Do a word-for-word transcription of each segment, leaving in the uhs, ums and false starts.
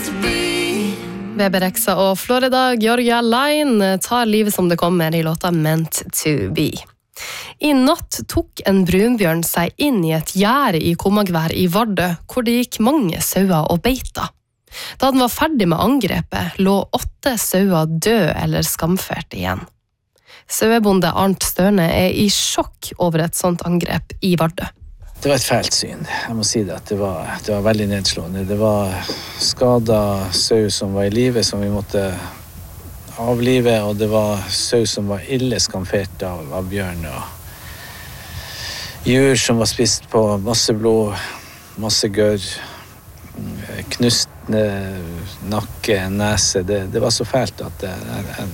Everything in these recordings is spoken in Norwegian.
Bebe Rexha og Florida Georgia Line tar livet som det kommer i låta Meant to Be. I natt tok en brunbjørn seg inn i et gjerde i Komagvær i Vardø, hvor det gikk mange sauer og beita. Da den var ferdig med angrepet, lå åtte sauer død eller skamfert igjen. Sauebonde Arnt Størne er i sjokk over et sånt angrep i Vardø. Det var et fælt syn. Jeg må si det at det var, det var veldig nedslående. Det var skadet sau som var i live, som vi måtte avlive, og det var sau som var ille skamfert av, av bjørn. Og djur som var spist på masse blod, masse gørr, knust nakke, nese. Det, det var så fælt at det,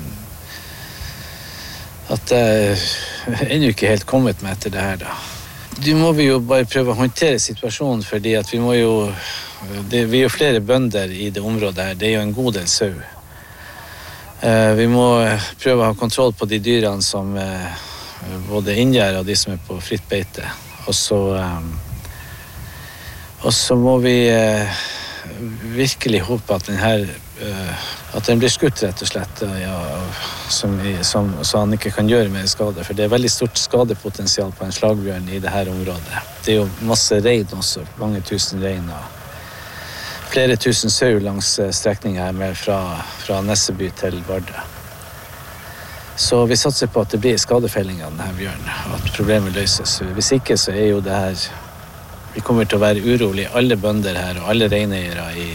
at jeg ennå ikke helt kommet meg etter det her da. Du må vi jo bare prøve å håndtere situasjonen, fordi at vi må jo, det, vi er jo flere bønder i det området her, det er jo en god del sau. Eh, vi må prøve å ha kontroll på de dyrene som eh, både inngjør og de som er på fritt beite. Og så, eh, og så må vi eh, virkelig håpe at den her, eh, at den blir skutt rett og slett, ja, som, som, så han ikke kan gjøre mer skade, for det er veldig stort skadepotensial på en slagbjørn i det her området. Det er jo masse rein også, mange tusen rein og flere tusen sau langs strekningen her med fra, fra Nesseby til Vardø. Så vi satser på at det blir skadefelling av denne bjørnen, og at problemet løses. Hvis ikke så er jo det her, vi kommer til å være urolig, alle bønder her og alle reineiere i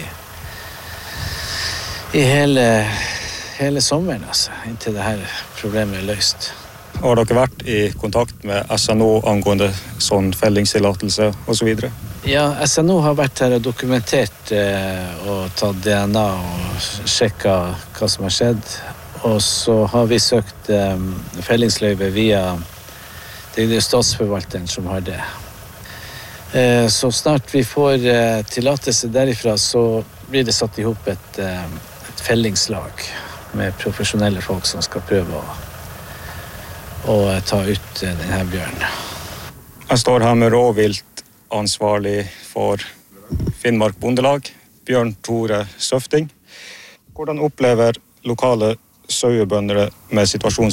i hele, hele sommeren, altså, inntil det her problemet er løst. Har dere vært i kontakt med S N O angående sånn fellingstillatelse og så videre? Ja, S N O har vært her og dokumentert eh, og tatt D N A og sjekket hva som har skjedd. Og så har vi søkt eh, fellingsløyve via, det er jo statsforvalteren som har det. Eh, så snart vi får eh, tillatelse derifra, så blir det satt ihop et eh, fellingslag med profesjonelle folk som skal prøve å, å ta ut denne bjørnen. Jeg står her med råvilt ansvarlig for Finnmark Bondelag, Bjørn Tore Søfting. Hvordan opplever lokale sauebøndere med situasjonen